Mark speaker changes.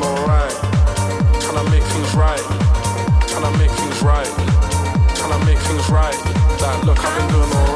Speaker 1: doing alright. Tryna make things right. Tryna make things right. Tryna make things right. Like, look, I've been doing alright.